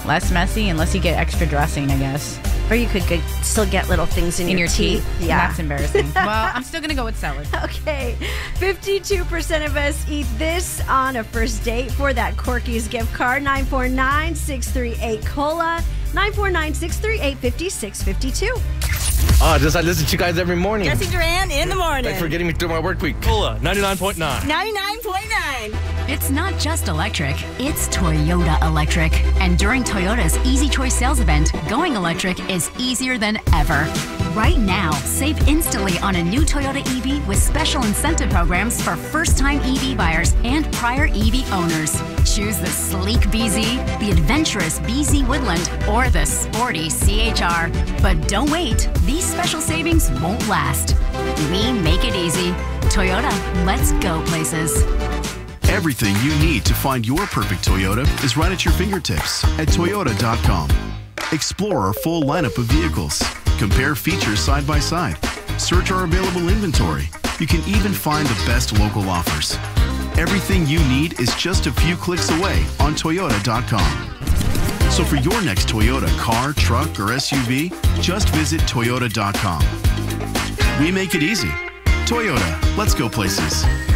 less messy unless you get extra dressing, I guess. Or you could still get little things in your teeth. Yeah. That's embarrassing. Well, I'm still going to go with celery. Okay. 52% of us eat this on a first date for that Corky's gift card. 949-638-COLA. 949-638-5652. I listen to you guys every morning. Jesse Duran in the morning. Thanks for getting me through my work week. Cola, 99.9. 99.9. It's not just electric, it's Toyota Electric. And during Toyota's Easy Choice sales event, going electric is easier than ever. Right now, save instantly on a new Toyota EV with special incentive programs for first-time EV buyers and prior EV owners. Choose the sleek BZ, the adventurous BZ Woodland, or the sporty CHR. But don't wait, these special savings won't last. We make it easy. Toyota, let's go places. Everything you need to find your perfect Toyota is right at your fingertips at Toyota.com. Explore our full lineup of vehicles. Compare features side by side. Search our available inventory. You can even find the best local offers. Everything you need is just a few clicks away on Toyota.com. So for your next Toyota car, truck, or SUV, just visit Toyota.com. We make it easy. Toyota, let's go places.